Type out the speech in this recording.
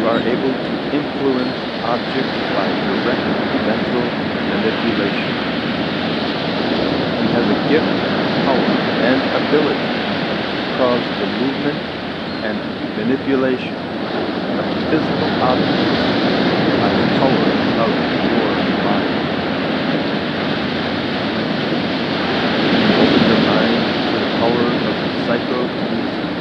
are able to influence objects by direct mental manipulation. He has a gift, power, and ability to cause the movement and manipulation of physical objects by the power